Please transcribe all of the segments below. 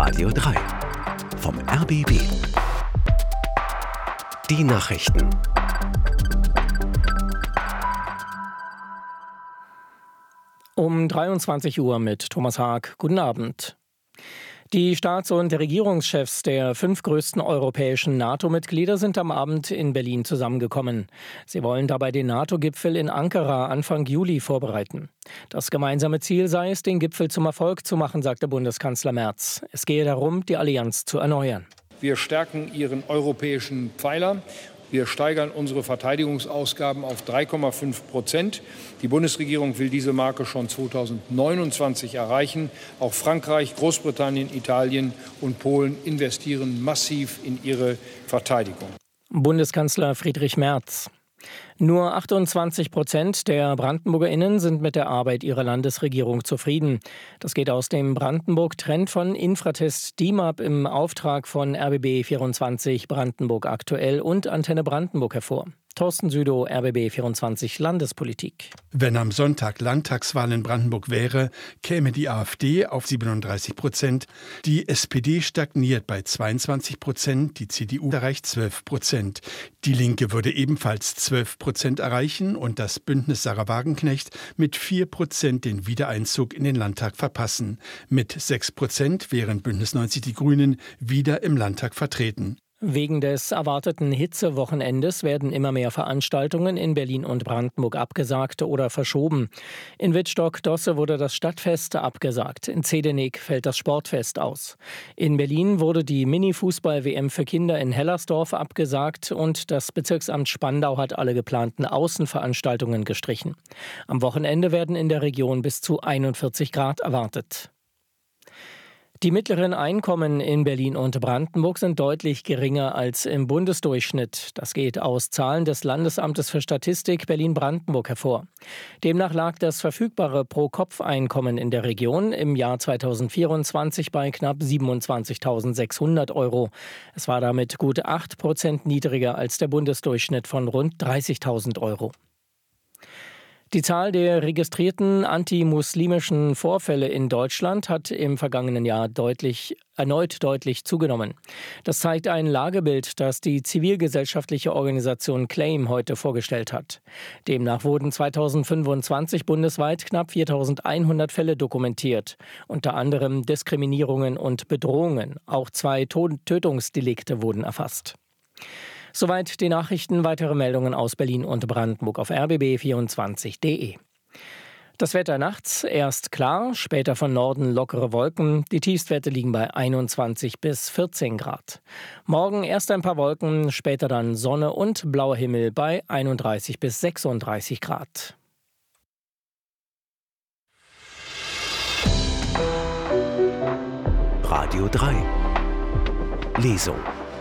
Radio 3 vom RBB. Die Nachrichten. Um 23 Uhr mit Thomas Haag. Guten Abend. Die Staats- und Regierungschefs der 5 größten europäischen NATO-Mitglieder sind am Abend in Berlin zusammengekommen. Sie wollen dabei den NATO-Gipfel in Ankara Anfang Juli vorbereiten. Das gemeinsame Ziel sei es, den Gipfel zum Erfolg zu machen, sagte Bundeskanzler Merz. Es gehe darum, die Allianz zu erneuern. Wir stärken ihren europäischen Pfeiler. Wir steigern unsere Verteidigungsausgaben auf 3,5%. Die Bundesregierung will diese Marke schon 2029 erreichen. Auch Frankreich, Großbritannien, Italien und Polen investieren massiv in ihre Verteidigung. Bundeskanzler Friedrich Merz. Nur 28% der BrandenburgerInnen sind mit der Arbeit ihrer Landesregierung zufrieden. Das geht aus dem Brandenburg-Trend von Infratest DIMAP im Auftrag von RBB24 Brandenburg aktuell und Antenne Brandenburg hervor. Thorsten Südow, RBB24 Landespolitik. Wenn am Sonntag Landtagswahl in Brandenburg wäre, käme die AfD auf 37%, die SPD stagniert bei 22%, die CDU erreicht 12%. Die Linke würde ebenfalls 12% erreichen und das Bündnis Sarah Wagenknecht mit 4% den Wiedereinzug in den Landtag verpassen. Mit 6% wären Bündnis 90 Die Grünen wieder im Landtag vertreten. Wegen des erwarteten Hitzewochenendes werden immer mehr Veranstaltungen in Berlin und Brandenburg abgesagt oder verschoben. In Wittstock-Dosse wurde das Stadtfest abgesagt. In Zedenik fällt das Sportfest aus. In Berlin wurde die Mini-Fußball-WM für Kinder in Hellersdorf abgesagt und das Bezirksamt Spandau hat alle geplanten Außenveranstaltungen gestrichen. Am Wochenende werden in der Region bis zu 41 Grad erwartet. Die mittleren Einkommen in Berlin und Brandenburg sind deutlich geringer als im Bundesdurchschnitt. Das geht aus Zahlen des Landesamtes für Statistik Berlin-Brandenburg hervor. Demnach lag das verfügbare Pro-Kopf-Einkommen in der Region im Jahr 2024 bei knapp 27.600 €. Es war damit gut 8% niedriger als der Bundesdurchschnitt von rund 30.000 €. Die Zahl der registrierten antimuslimischen Vorfälle in Deutschland hat im vergangenen Jahr erneut deutlich zugenommen. Das zeigt ein Lagebild, das die zivilgesellschaftliche Organisation CLAIM heute vorgestellt hat. Demnach wurden 2025 bundesweit knapp 4.100 Fälle dokumentiert, unter anderem Diskriminierungen und Bedrohungen. Auch 2 Tötungsdelikte wurden erfasst. Soweit die Nachrichten. Weitere Meldungen aus Berlin und Brandenburg auf rbb24.de. Das Wetter nachts erst klar, später von Norden lockere Wolken. Die Tiefstwerte liegen bei 21 bis 14 Grad. Morgen erst ein paar Wolken, später dann Sonne und blauer Himmel bei 31 bis 36 Grad. Radio 3 Lesung.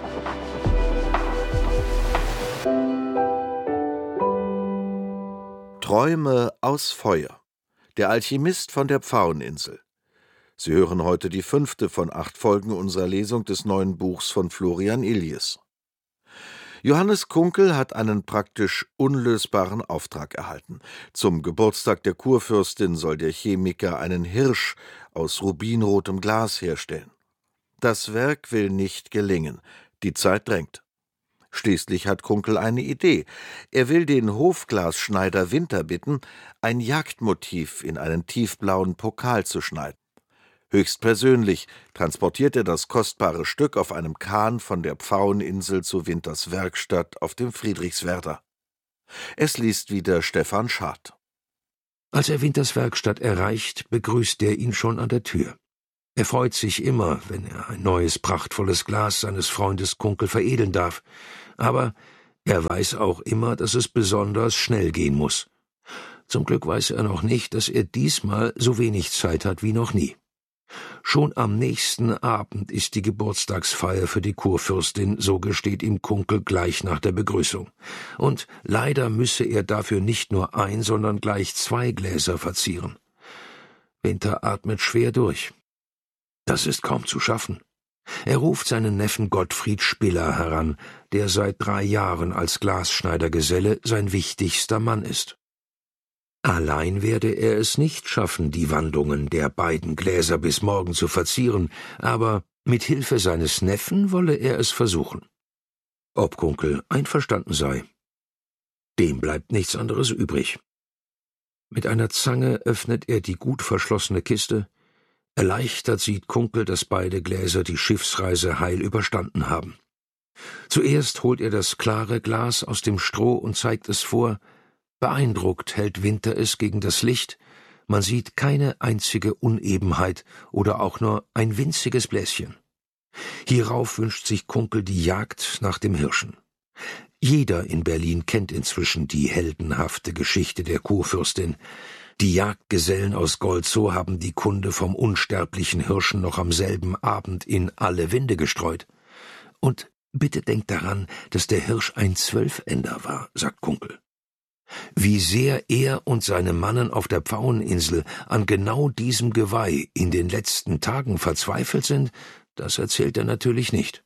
Träume aus Feuer. Der Alchemist von der Pfaueninsel. Sie hören heute die 5. von 8 Folgen unserer Lesung des neuen Buchs von Florian Illies. Johannes Kunkel hat einen praktisch unlösbaren Auftrag erhalten. Zum Geburtstag der Kurfürstin soll der Chemiker einen Hirsch aus rubinrotem Glas herstellen. Das Werk will nicht gelingen. Die Zeit drängt. Schließlich hat Kunkel eine Idee. Er will den Hofglasschneider Winter bitten, ein Jagdmotiv in einen tiefblauen Pokal zu schneiden. Höchstpersönlich transportiert er das kostbare Stück auf einem Kahn von der Pfaueninsel zu Winters Werkstatt auf dem Friedrichswerder. Es liest wieder Stefan Schad. Als er Winters Werkstatt erreicht, begrüßt er ihn schon an der Tür. Er freut sich immer, wenn er ein neues, prachtvolles Glas seines Freundes Kunkel veredeln darf. Aber er weiß auch immer, dass es besonders schnell gehen muss. Zum Glück weiß er noch nicht, dass er diesmal so wenig Zeit hat wie noch nie. Schon am nächsten Abend ist die Geburtstagsfeier für die Kurfürstin, so gesteht ihm Kunkel gleich nach der Begrüßung. Und leider müsse er dafür nicht nur ein, sondern gleich 2 Gläser verzieren. Winter atmet schwer durch. Das ist kaum zu schaffen. Er ruft seinen Neffen Gottfried Spiller heran, der seit 3 Jahren als Glasschneidergeselle sein wichtigster Mann ist. Allein werde er es nicht schaffen, die Wandungen der beiden Gläser bis morgen zu verzieren, aber Mit Hilfe seines Neffen wolle er es versuchen. Ob Kunkel einverstanden sei, dem bleibt nichts anderes übrig. Mit einer Zange öffnet er die gut verschlossene Kiste. Erleichtert sieht Kunkel, dass beide Gläser die Schiffsreise heil überstanden haben. Zuerst holt er das klare Glas aus dem Stroh und zeigt es vor. Beeindruckt hält Winter es gegen das Licht. Man sieht keine einzige Unebenheit oder auch nur ein winziges Bläschen. Hierauf wünscht sich Kunkel die Jagd nach dem Hirschen. Jeder in Berlin kennt inzwischen die heldenhafte Geschichte der Kurfürstin. Die Jagdgesellen aus Golzow haben die Kunde vom unsterblichen Hirschen noch am selben Abend in alle Winde gestreut. Und bitte denkt daran, dass der Hirsch ein 12-Ender war, sagt Kunkel. Wie sehr er und seine Mannen auf der Pfaueninsel an genau diesem Geweih in den letzten Tagen verzweifelt sind, das erzählt er natürlich nicht.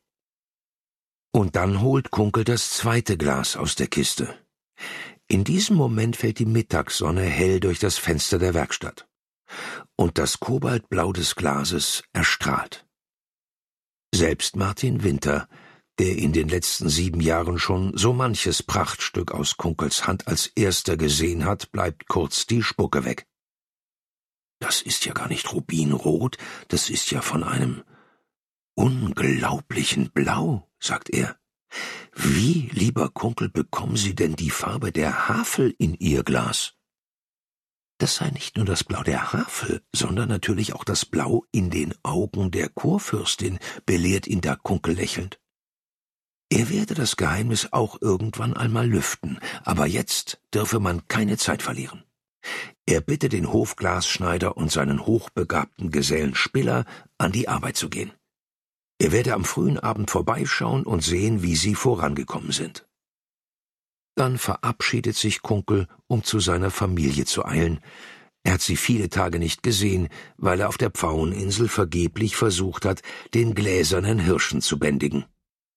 Und dann holt Kunkel das zweite Glas aus der Kiste. In diesem Moment fällt die Mittagssonne hell durch das Fenster der Werkstatt. Und das Kobaltblau des Glases erstrahlt. Selbst Martin Winter, der in den letzten 7 Jahren schon so manches Prachtstück aus Kunkels Hand als erster gesehen hat, bleibt kurz die Spucke weg. Das ist ja gar nicht Rubinrot, das ist ja von einem unglaublichen Blau, sagt er. Wie, lieber Kunkel, bekommen Sie denn die Farbe der Havel in Ihr Glas? Das sei nicht nur das Blau der Havel, sondern natürlich auch das Blau in den Augen der Kurfürstin, belehrt ihn da Kunkel lächelnd. Er werde das Geheimnis auch irgendwann einmal lüften, aber jetzt dürfe man keine Zeit verlieren. Er bitte den Hofglasschneider und seinen hochbegabten Gesellen Spiller, an die Arbeit zu gehen. Er werde am frühen Abend vorbeischauen und sehen, wie sie vorangekommen sind. Dann verabschiedet sich Kunkel, um zu seiner Familie zu eilen. Er hat sie viele Tage nicht gesehen, weil er auf der Pfaueninsel vergeblich versucht hat, den gläsernen Hirschen zu bändigen.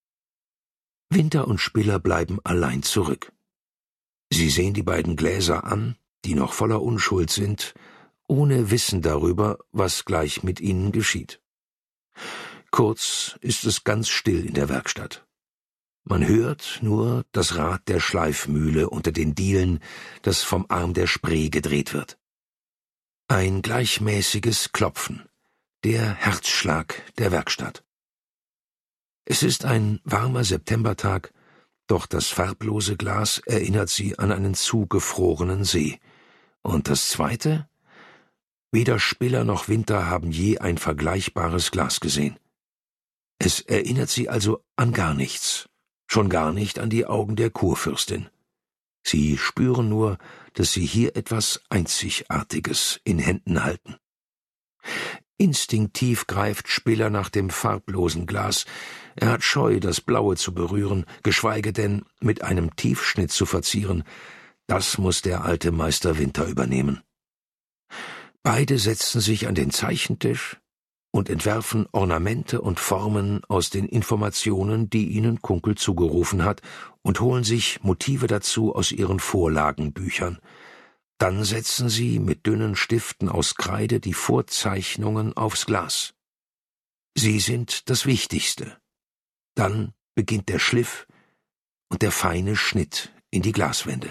Winter und Spiller bleiben allein zurück. Sie sehen die beiden Gläser an, die noch voller Unschuld sind, ohne Wissen darüber, was gleich mit ihnen geschieht. Kurz ist es ganz still in der Werkstatt. Man hört nur das Rad der Schleifmühle unter den Dielen, das vom Arm der Spree gedreht wird. Ein gleichmäßiges Klopfen, der Herzschlag der Werkstatt. Es ist ein warmer Septembertag, doch das farblose Glas erinnert sie an einen zugefrorenen See. Und das zweite? Weder Spiller noch Winter haben je ein vergleichbares Glas gesehen. Es erinnert sie also an gar nichts, schon gar nicht an die Augen der Kurfürstin. Sie spüren nur, dass sie hier etwas Einzigartiges in Händen halten. Instinktiv greift Spiller nach dem farblosen Glas. Er hat Scheu, das Blaue zu berühren, geschweige denn mit einem Tiefschnitt zu verzieren. Das muss der alte Meister Winter übernehmen. Beide setzen sich an den Zeichentisch und entwerfen Ornamente und Formen aus den Informationen, die ihnen Kunkel zugerufen hat, und holen sich Motive dazu aus ihren Vorlagenbüchern. Dann setzen sie mit dünnen Stiften aus Kreide die Vorzeichnungen aufs Glas. Sie sind das Wichtigste. Dann beginnt der Schliff und der feine Schnitt in die Glaswände.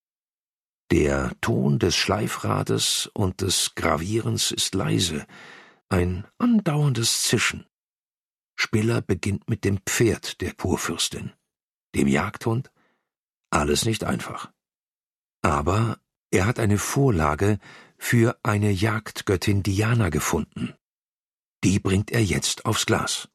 Der Ton des Schleifrades und des Gravierens ist leise, ein andauerndes Zischen. Spiller beginnt mit dem Pferd der Kurfürstin, dem Jagdhund. Alles nicht einfach. Aber er hat eine Vorlage für eine Jagdgöttin Diana gefunden. Die bringt er jetzt aufs Glas.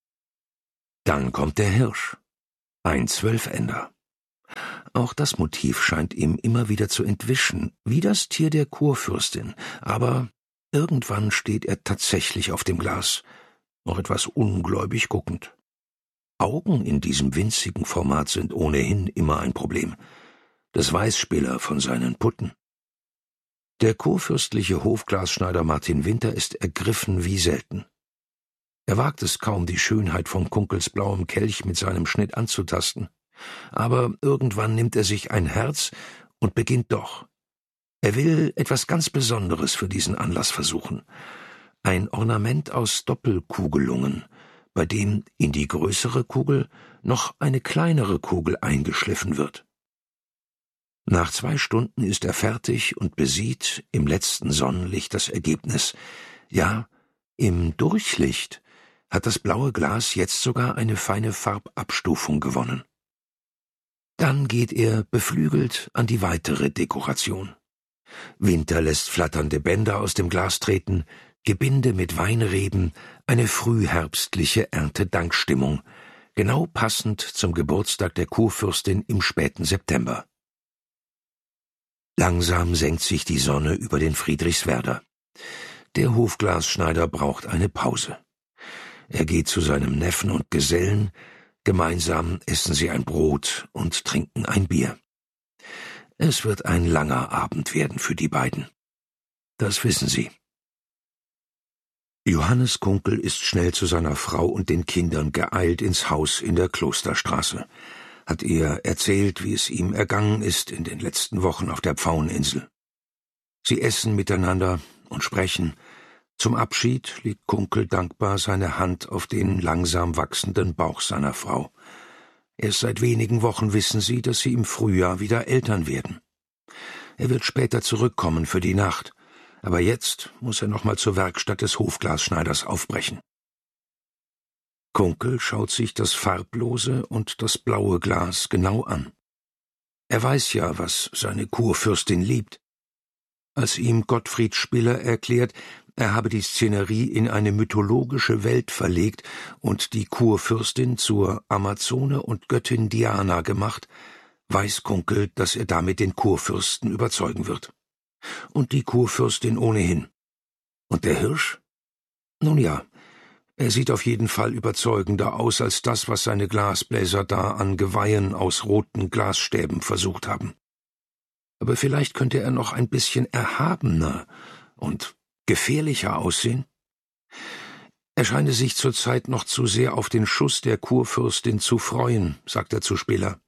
Dann kommt der Hirsch, ein 12-Ender. Auch das Motiv scheint ihm immer wieder zu entwischen, wie das Tier der Kurfürstin, aber irgendwann steht er tatsächlich auf dem Glas, noch etwas ungläubig guckend. Augen in diesem winzigen Format sind ohnehin immer ein Problem. Das weiß Spiller von seinen Putten. Der kurfürstliche Hofglasschneider Martin Winter ist ergriffen wie selten. Er wagt es kaum, die Schönheit von Kunkels blauem Kelch mit seinem Schnitt anzutasten. Aber irgendwann nimmt er sich ein Herz und beginnt doch. Er will etwas ganz Besonderes für diesen Anlass versuchen. ein Ornament aus Doppelkugelungen, bei dem in die größere Kugel noch eine kleinere Kugel eingeschliffen wird. Nach 2 Stunden ist er fertig und besieht im letzten Sonnenlicht das Ergebnis. Ja, im Durchlicht hat das blaue Glas jetzt sogar eine feine Farbabstufung gewonnen. Dann geht er beflügelt an die weitere Dekoration. Winter lässt flatternde Bänder aus dem Glas treten, Gebinde mit Weinreben, eine frühherbstliche Erntedankstimmung, genau passend zum Geburtstag der Kurfürstin im späten September. Langsam senkt sich die Sonne über den Friedrichswerder. Der Hofglasschneider braucht eine Pause. Er geht zu seinem Neffen und Gesellen, gemeinsam essen sie ein Brot und trinken ein Bier. Es wird ein langer Abend werden für die beiden. Das wissen sie. Johannes Kunkel ist schnell zu seiner Frau und den Kindern geeilt ins Haus in der Klosterstraße, hat ihr erzählt, wie es ihm ergangen ist in den letzten Wochen auf der Pfaueninsel. Sie essen miteinander und sprechen. Zum Abschied legt Kunkel dankbar seine Hand auf den langsam wachsenden Bauch seiner Frau. Erst seit wenigen Wochen wissen sie, dass sie im Frühjahr wieder Eltern werden. Er wird später zurückkommen für die Nacht, aber jetzt muss er nochmal zur Werkstatt des Hofglasschneiders aufbrechen. Kunkel schaut sich das farblose und das blaue Glas genau an. Er weiß ja, was seine Kurfürstin liebt. Als ihm Gottfried Spiller erklärt, er habe die Szenerie in eine mythologische Welt verlegt und die Kurfürstin zur Amazone und Göttin Diana gemacht, weiß Kunkel, dass er damit den Kurfürsten überzeugen wird. Und die Kurfürstin ohnehin. Und der Hirsch? Nun ja, er sieht auf jeden Fall überzeugender aus als das, was seine Glasbläser da an Geweihen aus roten Glasstäben versucht haben. Aber vielleicht könnte er noch ein bisschen erhabener und gefährlicher aussehen? Er scheine sich zurzeit noch zu sehr auf den Schuss der Kurfürstin zu freuen, sagt er zu Spiller.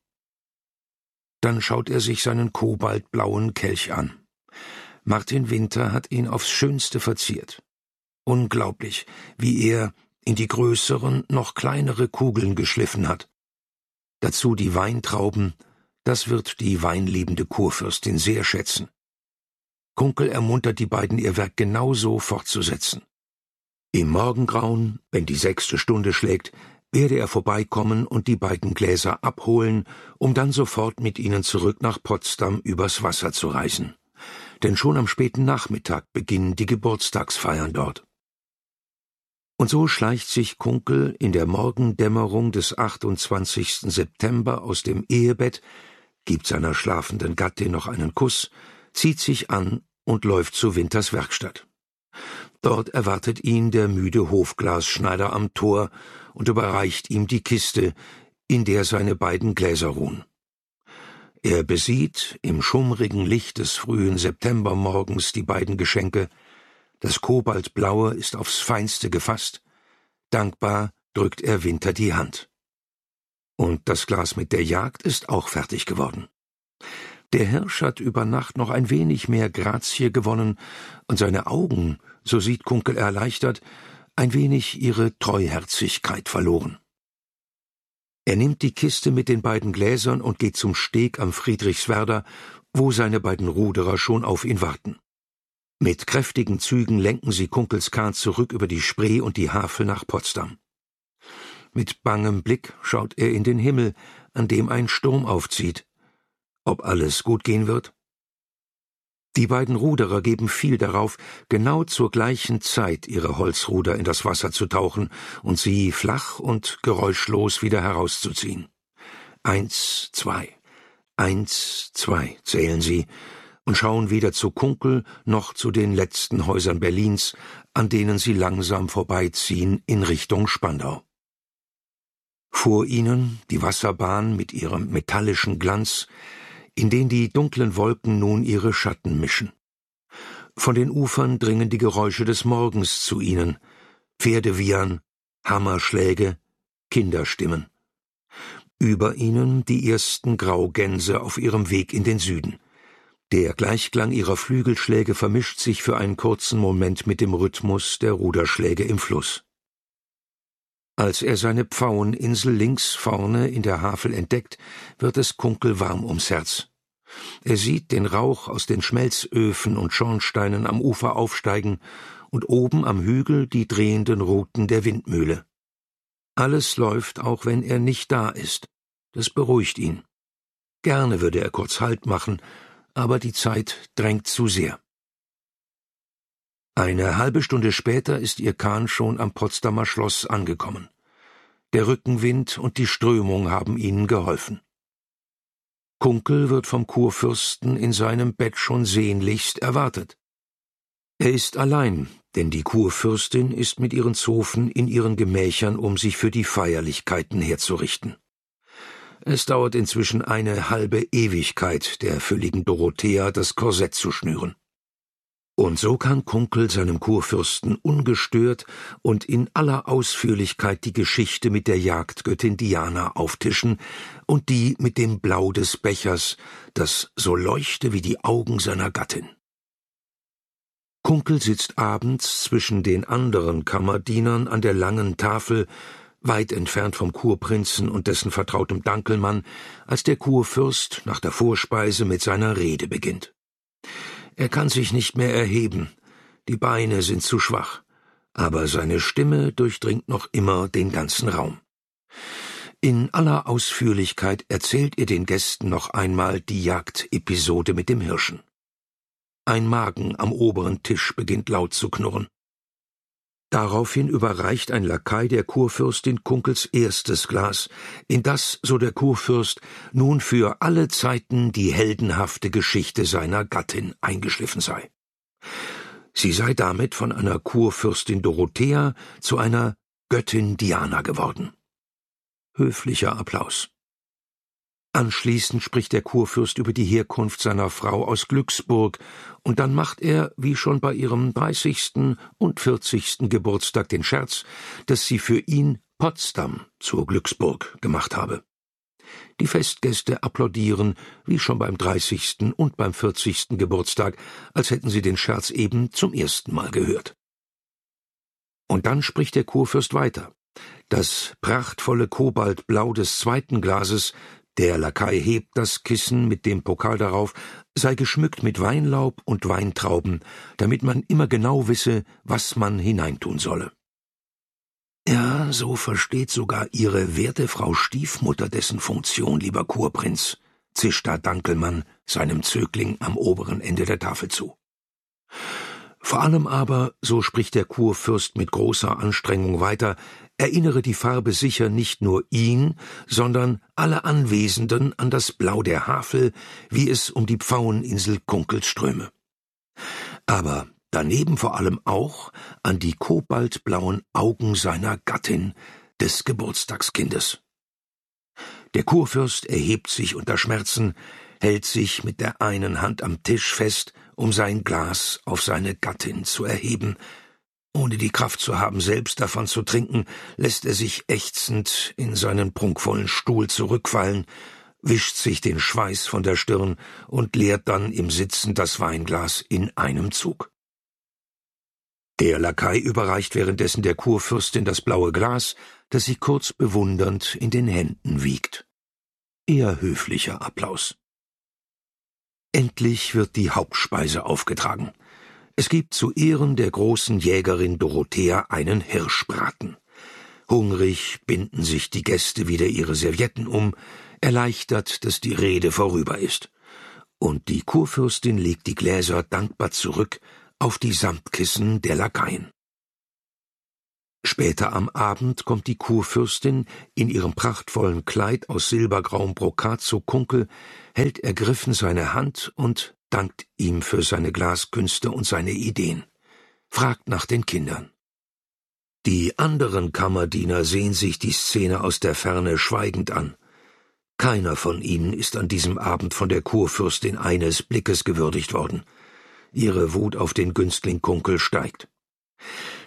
Dann schaut er sich seinen kobaltblauen Kelch an. Martin Winter hat ihn aufs Schönste verziert. Unglaublich, wie er in die größeren, noch kleinere Kugeln geschliffen hat. Dazu die Weintrauben, das wird die weinliebende Kurfürstin sehr schätzen. Kunkel ermuntert die beiden, ihr Werk genauso fortzusetzen. Im Morgengrauen, wenn die 6. Stunde schlägt, werde er vorbeikommen und die beiden Gläser abholen, um dann sofort mit ihnen zurück nach Potsdam übers Wasser zu reisen. Denn schon am späten Nachmittag beginnen die Geburtstagsfeiern dort. Und so schleicht sich Kunkel in der Morgendämmerung des 28. September aus dem Ehebett, gibt seiner schlafenden Gattin noch einen Kuss, zieht sich an und läuft zu Winters Werkstatt. Dort erwartet ihn der müde Hofglasschneider am Tor und überreicht ihm die Kiste, in der seine beiden Gläser ruhen. Er besieht im schummrigen Licht des frühen Septembermorgens die beiden Geschenke. Das Kobaltblaue ist aufs Feinste gefasst. Dankbar drückt er Winter die Hand. Und das Glas mit der Jagd ist auch fertig geworden. Der Hirsch hat über Nacht noch ein wenig mehr Grazie gewonnen und seine Augen, so sieht Kunkel erleichtert, ein wenig ihre Treuherzigkeit verloren. Er nimmt die Kiste mit den beiden Gläsern und geht zum Steg am Friedrichswerder, wo seine beiden Ruderer schon auf ihn warten. Mit kräftigen Zügen lenken sie Kunkels Kahn zurück über die Spree und die Havel nach Potsdam. Mit bangem Blick schaut er in den Himmel, an dem ein Sturm aufzieht. Ob alles gut gehen wird? Die beiden Ruderer geben viel darauf, genau zur gleichen Zeit ihre Holzruder in das Wasser zu tauchen und sie flach und geräuschlos wieder herauszuziehen. 1, 2, 1, 2 zählen sie und schauen weder zu Kunkel noch zu den letzten Häusern Berlins, an denen sie langsam vorbeiziehen in Richtung Spandau. Vor ihnen die Wasserbahn mit ihrem metallischen Glanz, in den die dunklen Wolken nun ihre Schatten mischen. Von den Ufern dringen die Geräusche des Morgens zu ihnen, Pferdewiehern, Hammerschläge, Kinderstimmen. Über ihnen die ersten Graugänse auf ihrem Weg in den Süden. Der Gleichklang ihrer Flügelschläge vermischt sich für einen kurzen Moment mit dem Rhythmus der Ruderschläge im Fluss. Als er seine Pfaueninsel links vorne in der Havel entdeckt, wird es Kunkel warm ums Herz. Er sieht den Rauch aus den Schmelzöfen und Schornsteinen am Ufer aufsteigen und oben am Hügel die drehenden Ruten der Windmühle. Alles läuft, auch wenn er nicht da ist. Das beruhigt ihn. Gerne würde er kurz Halt machen, aber die Zeit drängt zu sehr. Eine halbe Stunde später ist ihr Kahn schon am Potsdamer Schloss angekommen. Der Rückenwind und die Strömung haben ihnen geholfen. Kunkel wird vom Kurfürsten in seinem Bett schon sehnlichst erwartet. Er ist allein, denn die Kurfürstin ist mit ihren Zofen in ihren Gemächern, um sich für die Feierlichkeiten herzurichten. Es dauert inzwischen eine halbe Ewigkeit, der fülligen Dorothea das Korsett zu schnüren. Und so kann Kunkel seinem Kurfürsten ungestört und in aller Ausführlichkeit die Geschichte mit der Jagdgöttin Diana auftischen und die mit dem Blau des Bechers, das so leuchte wie die Augen seiner Gattin. Kunkel sitzt abends zwischen den anderen Kammerdienern an der langen Tafel, weit entfernt vom Kurprinzen und dessen vertrautem Dankelmann, als der Kurfürst nach der Vorspeise mit seiner Rede beginnt. Er kann sich nicht mehr erheben, die Beine sind zu schwach, aber seine Stimme durchdringt noch immer den ganzen Raum. In aller Ausführlichkeit erzählt er den Gästen noch einmal die Jagdepisode mit dem Hirschen. Ein Magen am oberen Tisch beginnt laut zu knurren. Daraufhin überreicht ein Lakai der Kurfürstin Kunkels erstes Glas, in das, so der Kurfürst, nun für alle Zeiten die heldenhafte Geschichte seiner Gattin eingeschliffen sei. Sie sei damit von einer Kurfürstin Dorothea zu einer Göttin Diana geworden. Höflicher Applaus. Anschließend spricht der Kurfürst über die Herkunft seiner Frau aus Glücksburg, und dann macht er, wie schon bei ihrem 30. und 40. Geburtstag, den Scherz, dass sie für ihn Potsdam zur Glücksburg gemacht habe. Die Festgäste applaudieren, wie schon beim 30. und beim 40. Geburtstag, als hätten sie den Scherz eben zum ersten Mal gehört. Und dann spricht der Kurfürst weiter. Das prachtvolle Kobaltblau des zweiten Glases, der Lakai hebt das Kissen mit dem Pokal darauf, sei geschmückt mit Weinlaub und Weintrauben, damit man immer genau wisse, was man hineintun solle. Ja, so versteht sogar Ihre werte Frau Stiefmutter dessen Funktion, lieber Kurprinz, zischt da Dankelmann seinem Zögling am oberen Ende der Tafel zu. Vor allem aber, so spricht der Kurfürst mit großer Anstrengung weiter, erinnere die Farbe sicher nicht nur ihn, sondern alle Anwesenden an das Blau der Havel, wie es um die Pfaueninsel Kunkels ströme. Aber daneben vor allem auch an die kobaltblauen Augen seiner Gattin, des Geburtstagskindes. Der Kurfürst erhebt sich unter Schmerzen, hält sich mit der einen Hand am Tisch fest, um sein Glas auf seine Gattin zu erheben. Ohne die Kraft zu haben, selbst davon zu trinken, lässt er sich ächzend in seinen prunkvollen Stuhl zurückfallen, wischt sich den Schweiß von der Stirn und leert dann im Sitzen das Weinglas in einem Zug. Der Lakai überreicht währenddessen der Kurfürstin das blaue Glas, das sie kurz bewundernd in den Händen wiegt. Eher höflicher Applaus. Endlich wird die Hauptspeise aufgetragen. Es gibt zu Ehren der großen Jägerin Dorothea einen Hirschbraten. Hungrig binden sich die Gäste wieder ihre Servietten um, erleichtert, dass die Rede vorüber ist. Und die Kurfürstin legt die Gläser dankbar zurück auf die Samtkissen der Lakaien. Später am Abend kommt die Kurfürstin in ihrem prachtvollen Kleid aus silbergrauem Brokat zu Kunkel, hält ergriffen seine Hand und dankt ihm für seine Glaskünste und seine Ideen, fragt nach den Kindern. Die anderen Kammerdiener sehen sich die Szene aus der Ferne schweigend an. Keiner von ihnen ist an diesem Abend von der Kurfürstin eines Blickes gewürdigt worden. Ihre Wut auf den Günstling Kunkel steigt.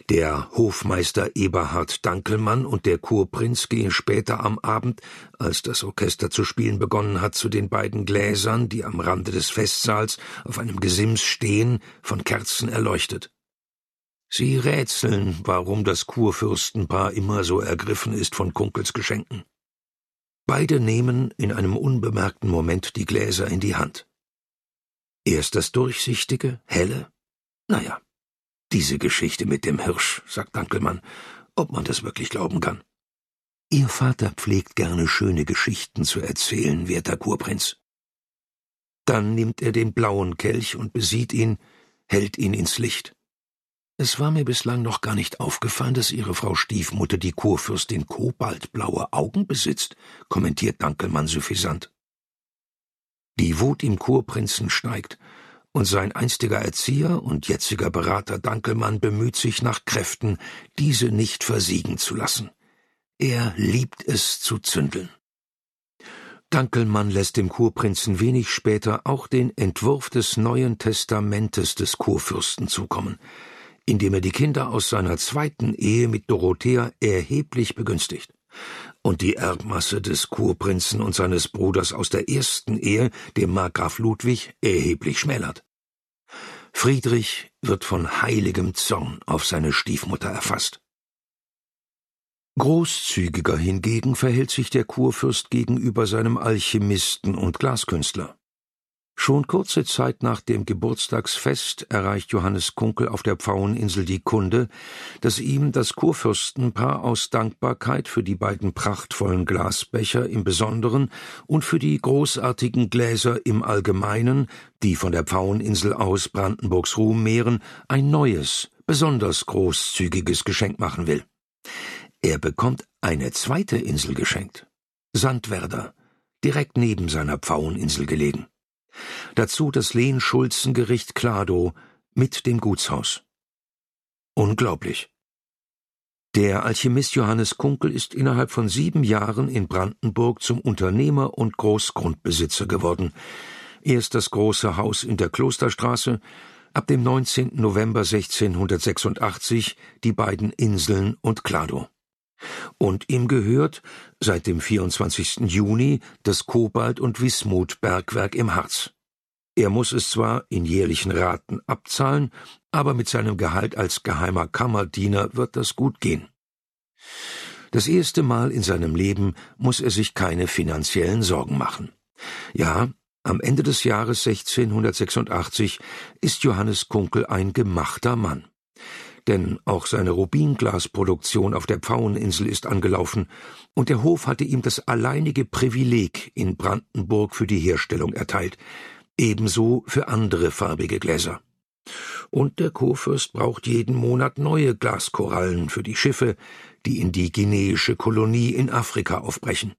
Der Hofmeister Eberhard Dankelmann und der Kurprinz gehen später am Abend, als das Orchester zu spielen begonnen hat, zu den beiden Gläsern, die am Rande des Festsaals auf einem Gesims stehen, von Kerzen erleuchtet. Sie rätseln, warum das Kurfürstenpaar immer so ergriffen ist von Kunkels Geschenken. Beide nehmen in einem unbemerkten Moment die Gläser in die Hand. Erst das durchsichtige, helle. Naja, diese Geschichte mit dem Hirsch, sagt Dankelmann, ob man das wirklich glauben kann. Ihr Vater pflegt gerne schöne Geschichten zu erzählen, werter Kurprinz. Dann nimmt er den blauen Kelch und besieht ihn, hält ihn ins Licht. Es war mir bislang noch gar nicht aufgefallen, dass Ihre Frau Stiefmutter, die Kurfürstin, kobaltblaue Augen besitzt, kommentiert Dankelmann suffisant. Die Wut im Kurprinzen steigt, und sein einstiger Erzieher und jetziger Berater Dankelmann bemüht sich nach Kräften, diese nicht versiegen zu lassen. Er liebt es zu zündeln. Dankelmann lässt dem Kurprinzen wenig später auch den Entwurf des Neuen Testamentes des Kurfürsten zukommen, indem er die Kinder aus seiner zweiten Ehe mit Dorothea erheblich begünstigt und die Erbmasse des Kurprinzen und seines Bruders aus der ersten Ehe, dem Markgraf Ludwig, erheblich schmälert. Friedrich wird von heiligem Zorn auf seine Stiefmutter erfasst. Großzügiger hingegen verhält sich der Kurfürst gegenüber seinem Alchemisten und Glaskünstler. Schon kurze Zeit nach dem Geburtstagsfest erreicht Johannes Kunkel auf der Pfaueninsel die Kunde, dass ihm das Kurfürstenpaar aus Dankbarkeit für die beiden prachtvollen Glasbecher im Besonderen und für die großartigen Gläser im Allgemeinen, die von der Pfaueninsel aus Brandenburgs Ruhm mehren, ein neues, besonders großzügiges Geschenk machen will. Er bekommt eine zweite Insel geschenkt, Sandwerder, direkt neben seiner Pfaueninsel gelegen. Dazu das Lehn-Schulzen-Gericht Kladow mit dem Gutshaus. Unglaublich. Der Alchemist Johannes Kunkel ist innerhalb von 7 Jahren in Brandenburg zum Unternehmer und Großgrundbesitzer geworden. Erst das große Haus in der Klosterstraße, ab dem 19. November 1686 die beiden Inseln und Kladow. Und ihm gehört seit dem 24. Juni das Kobalt- und Wismut-Bergwerk im Harz. Er muss es zwar in jährlichen Raten abzahlen, aber mit seinem Gehalt als geheimer Kammerdiener wird das gut gehen. Das erste Mal in seinem Leben muss er sich keine finanziellen Sorgen machen. Ja, am Ende des Jahres 1686 ist Johannes Kunkel ein gemachter Mann. Denn auch seine Rubinglasproduktion auf der Pfaueninsel ist angelaufen, und der Hof hatte ihm das alleinige Privileg in Brandenburg für die Herstellung erteilt, ebenso für andere farbige Gläser. Und der Kurfürst braucht jeden Monat neue Glaskorallen für die Schiffe, die in die guineische Kolonie in Afrika aufbrechen.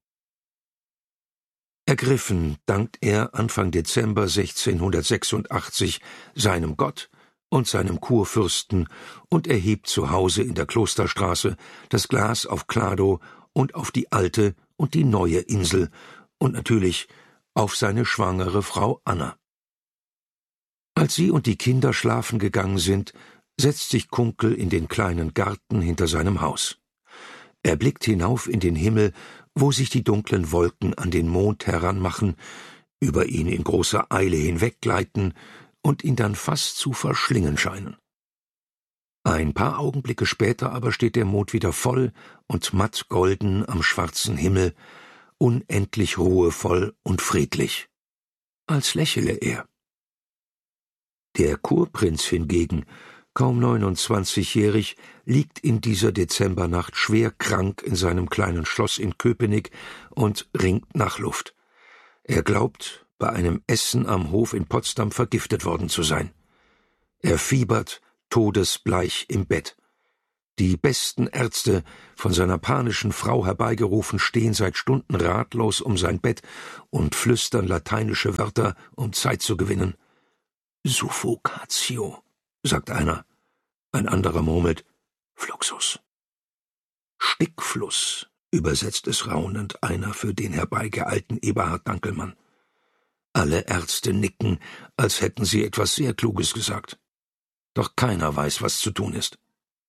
Ergriffen dankt er Anfang Dezember 1686 seinem Gott und seinem Kurfürsten und erhebt zu Hause in der Klosterstraße das Glas auf Kladow und auf die alte und die neue Insel und natürlich auf seine schwangere Frau Anna. Als sie und die Kinder schlafen gegangen sind, setzt sich Kunkel in den kleinen Garten hinter seinem Haus. Er blickt hinauf in den Himmel, wo sich die dunklen Wolken an den Mond heranmachen, über ihn in großer Eile hinweggleiten und ihn dann fast zu verschlingen scheinen. Ein paar Augenblicke später aber steht der Mond wieder voll und matt golden am schwarzen Himmel, unendlich ruhevoll und friedlich, als lächele er. Der Kurprinz hingegen, kaum 29-jährig, liegt in dieser Dezembernacht schwer krank in seinem kleinen Schloss in Köpenick und ringt nach Luft. Er glaubt, bei einem Essen am Hof in Potsdam vergiftet worden zu sein. Er fiebert todesbleich im Bett. Die besten Ärzte, von seiner panischen Frau herbeigerufen, stehen seit Stunden ratlos um sein Bett und flüstern lateinische Wörter, um Zeit zu gewinnen. Suffocatio, sagt einer. Ein anderer murmelt, Fluxus. Stickfluss, übersetzt es raunend einer für den herbeigeeilten Eberhard Dankelmann. Alle Ärzte nicken, als hätten sie etwas sehr Kluges gesagt. Doch keiner weiß, was zu tun ist.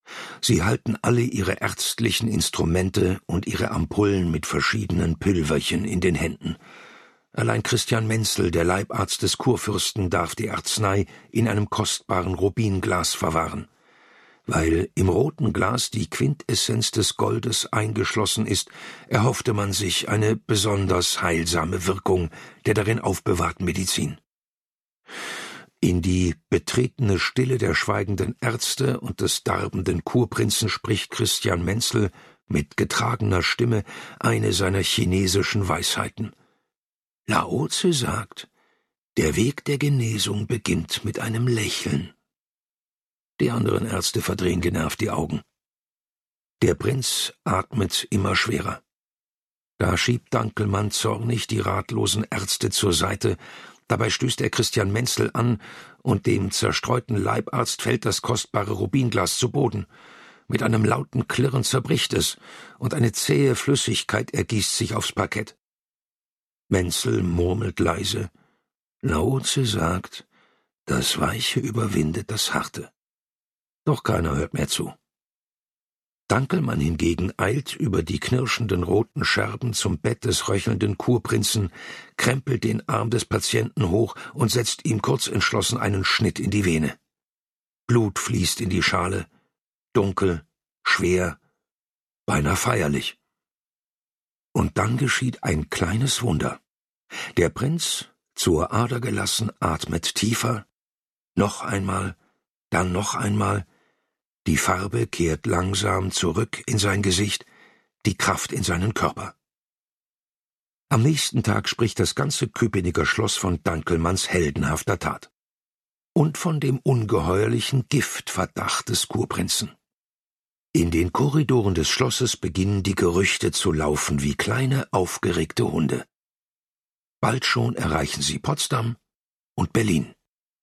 Sie halten alle ihre ärztlichen Instrumente und ihre Ampullen mit verschiedenen Pülverchen in den Händen. Allein Christian Menzel, der Leibarzt des Kurfürsten, darf die Arznei in einem kostbaren Rubinglas verwahren. Weil im roten Glas die Quintessenz des Goldes eingeschlossen ist, erhoffte man sich eine besonders heilsame Wirkung der darin aufbewahrten Medizin. In die betretene Stille der schweigenden Ärzte und des darbenden Kurprinzen spricht Christian Menzel mit getragener Stimme eine seiner chinesischen Weisheiten. Lao Tzu sagt, der Weg der Genesung beginnt mit einem Lächeln. Die anderen Ärzte verdrehen genervt die Augen. Der Prinz atmet immer schwerer. Da schiebt Dankelmann zornig die ratlosen Ärzte zur Seite. Dabei stößt er Christian Menzel an, und dem zerstreuten Leibarzt fällt das kostbare Rubinglas zu Boden. Mit einem lauten Klirren zerbricht es, und eine zähe Flüssigkeit ergießt sich aufs Parkett. Menzel murmelt leise. Lao Tzu sagt, das Weiche überwindet das Harte. Doch keiner hört mehr zu. Dankelmann hingegen eilt über die knirschenden roten Scherben zum Bett des röchelnden Kurprinzen, krempelt den Arm des Patienten hoch und setzt ihm kurzentschlossen einen Schnitt in die Vene. Blut fließt in die Schale, dunkel, schwer, beinahe feierlich. Und dann geschieht ein kleines Wunder. Der Prinz, zur Ader gelassen, atmet tiefer, noch einmal, dann noch einmal. Die Farbe kehrt langsam zurück in sein Gesicht, die Kraft in seinen Körper. Am nächsten Tag spricht das ganze Köpenicker Schloss von Dankelmanns heldenhafter Tat und von dem ungeheuerlichen Giftverdacht des Kurprinzen. In den Korridoren des Schlosses beginnen die Gerüchte zu laufen wie kleine, aufgeregte Hunde. Bald schon erreichen sie Potsdam und Berlin.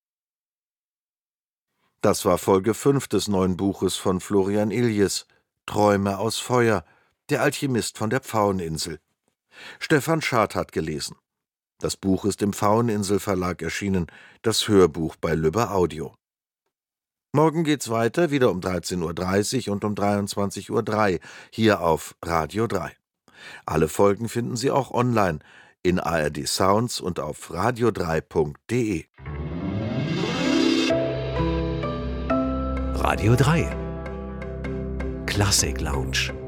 Das war Folge 5 des neuen Buches von Florian Illies, Träume aus Feuer, der Alchemist von der Pfaueninsel. Stefan Schad hat gelesen. Das Buch ist im Pfaueninsel Verlag erschienen, das Hörbuch bei Lübbe Audio. Morgen geht's weiter, wieder um 13.30 Uhr und um 23.03 Uhr, hier auf Radio 3. Alle Folgen finden Sie auch online, in ARD Sounds und auf radio3.de. Radio 3 Klassik Lounge.